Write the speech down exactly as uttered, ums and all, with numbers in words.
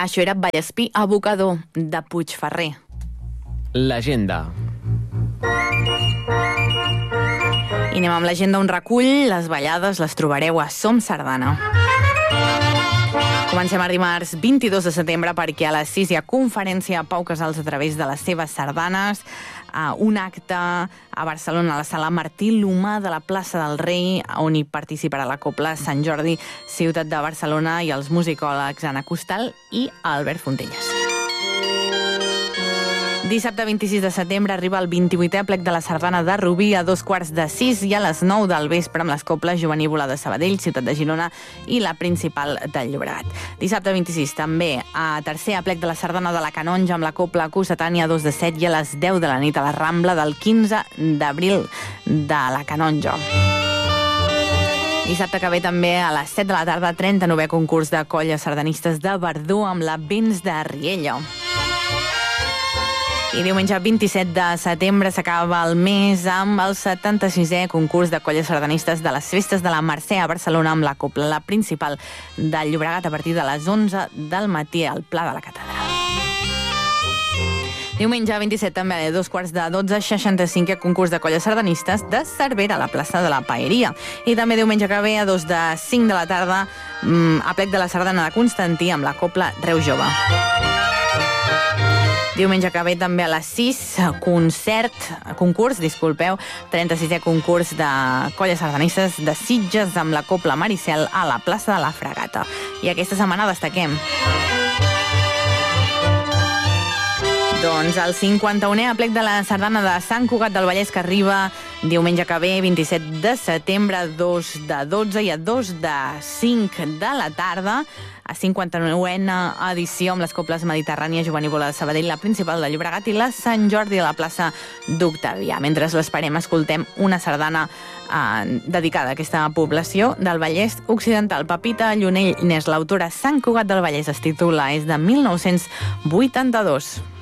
Això era Vallespí Abocador, de Puigferrer. L'agenda. I anem amb l'agenda, un recull. Les ballades les trobareu a Som Sardana. Comencem el dimarts vint-i-dos de setembre perquè a les sis hi ha conferència a Pau Casals a través de les seves sardanes, un acte a Barcelona a la sala Martí L'Humà de la plaça del Rei, on hi participarà la Cobla Sant Jordi, Ciutat de Barcelona, i els musicòlegs Anna Costal i Albert Fontelles. Dissabte vint-i-sis de setembre arriba el vint-i-vuitè plec de la sardana de Rubí a dos quarts de sis i a les nou del vespre amb les coples Jovenívola de Sabadell, Ciutat de Girona i la Principal del Llobregat. Dissabte vint-i-sis també a tercer plec de la sardana de la Canonja amb la copla Cossetània a dos de set i a les deu de la nit a la Rambla del quinze d'abril de la Canonja. Dissabte que ve també a les set de la tarda trenta-novè concurs de colles sardanistes de Verdú amb la Vents de Riella. I diumenge vint-i-set de setembre s'acaba el mes amb el setanta-sisè concurs de colles sardanistes de les Festes de la Mercè a Barcelona amb la copla Principal del Llobregat a partir de les onze del matí al Pla de la Catedral. Diumenge vint-i-set també a dos quarts de dotze, seixanta-cinquè concurs de colles sardanistes de Cervera a la plaça de la Paeria. I també diumenge que ve a dos de cinc de la tarda a plec de la sardana de Constantí amb la copla Reu Jove. Diumenge que ve també a les sis, concert, concurs, disculpeu, trenta-sisè concurs de colles sardanistes de Sitges amb la copla Maricel a la plaça de la Fragata. I aquesta setmana destaquem doncs el cinquanta-unè plec de la sardana de Sant Cugat del Vallès, que arriba diumenge que ve, vint-i-set de setembre, a dos de dotze i a dos de cinc de la tarda, a cinquanta-neuena edició amb les coples Mediterrània, Jovenívola de Sabadell, la Principal de Llobregat i la Sant Jordi a la plaça d'Octavià. Mentre l'esperem, escoltem una sardana eh, dedicada a aquesta població del Vallès Occidental. Pepita Llunell n'és l'autora. Sant Cugat del Vallès es titula, és de mil nou-cents vuitanta-dos.